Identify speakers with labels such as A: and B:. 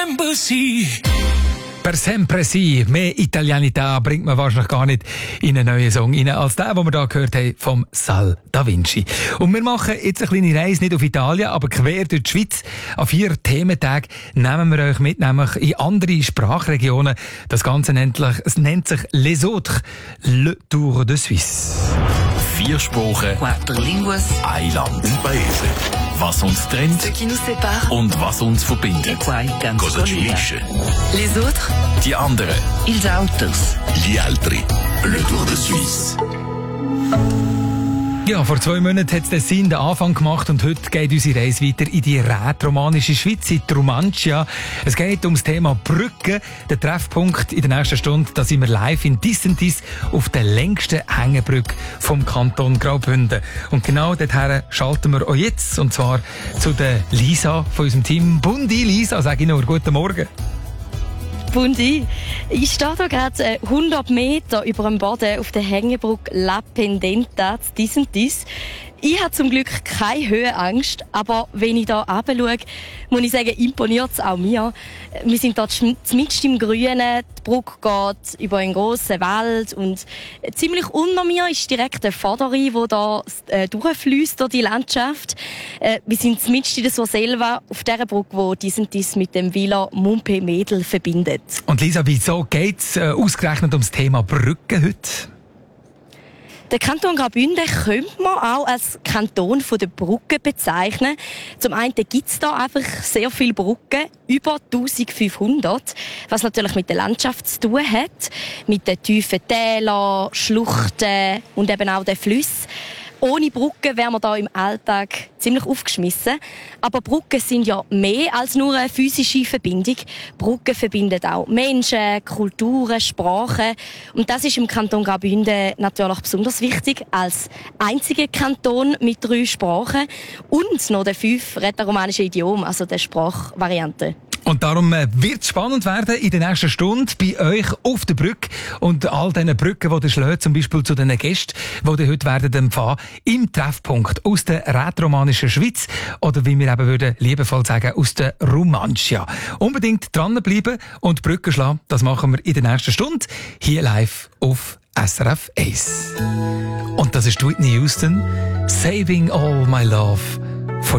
A: Per sempre sì. Mehr Italianità bringt man wahrscheinlich gar nicht in einen neuen Song rein, als den wir hier gehört haben vom Sal Da Vinci. Und wir machen jetzt eine kleine Reise nicht auf Italien, aber quer durch die Schweiz. An 4 Thementagen nehmen wir euch mit, nämlich in andere Sprachregionen. Das Ganze nennt sich Les Autres, Le Tour de Suisse.
B: 4 Sprachen,
C: 4 línguas,
B: ein Land, un paese. Was uns trennt
C: ce qui nous sépare
B: und was uns verbindet.
C: qua il
B: Cosa ci unisce?
C: Les autres,
B: Die anderen.
C: ils autres.
B: Gli altri. Le Tour de Suisse.
A: Ja, vor 2 Monaten hat Tessin den Anfang gemacht und heute geht unsere Reise weiter in die rätromanische Schweiz, in die Romancia. Es geht ums Thema Brücken. Der Treffpunkt in der nächsten Stunde, da sind wir live in Dissentis auf der längsten Hängebrücke vom Kanton Graubünden. Und genau dorthin schalten wir auch jetzt, und zwar zu der Lisa von unserem Team. Bundi, Lisa, sage ich nur, guten Morgen.
D: Bundi. Ich stehe hier gerade 100 Meter über dem Boden auf der Hängebrücke La Pendenta zu Dissentis. Ich habe zum Glück keine Höhenangst, aber wenn ich hier runter schaue, muss ich sagen, imponiert es auch mir. Wir sind dort mitten im Grünen, die Brücke geht über einen grossen Wald und ziemlich unter mir ist direkt eine Vorderrhein, die da durchfliesst durch die Landschaft. Wir sind mitten in der Surselva, auf dieser Brücke, die Dissentis mit dem Villa Mumpe-Medel verbindet.
A: Und Lisa, wieso geht es ausgerechnet ums Thema Brücken heute?
D: Der Kanton Graubünden könnte man auch als Kanton der Brücken bezeichnen. Zum einen gibt es da einfach sehr viele Brücken, über 1500, was natürlich mit der Landschaft zu tun hat, mit den tiefen Tälern, Schluchten und eben auch den Flüssen. Ohne Brücken wären wir da im Alltag ziemlich aufgeschmissen. Aber Brücken sind ja mehr als nur eine physische Verbindung. Brücken verbinden auch Menschen, Kulturen, Sprachen. Und das ist im Kanton Graubünden natürlich besonders wichtig. Als einziger Kanton mit 3 Sprachen und noch den 5 rätoromanischen Idiomen, also der Sprachvarianten.
A: Und darum wird es spannend werden in der nächsten Stunde bei euch auf der Brücke und all diesen Brücken, die ihr schlägt, zum Beispiel zu den Gästen, die ihr heute werden empfangen, im Treffpunkt aus der rätoromanischen Schweiz oder wie wir eben würden liebevoll sagen, aus der Romancia. Unbedingt dranbleiben und Brücken schlagen, das machen wir in der nächsten Stunde hier live auf SRF 1. Und das ist Whitney Houston, Saving All My Love.